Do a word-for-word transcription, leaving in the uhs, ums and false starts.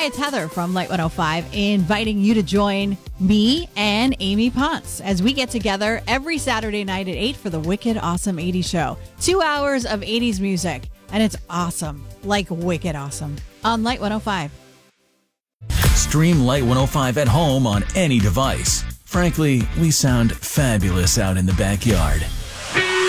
Hi, it's Heather from Light one oh five, inviting you to join me and Amy Ponce as we get together every Saturday night at eight for the Wicked Awesome eighties Show. Two hours of eighties music, and it's awesome, like wicked awesome, on Light one oh five. Stream Light one oh five at home on any device. Frankly, we sound fabulous out in the backyard.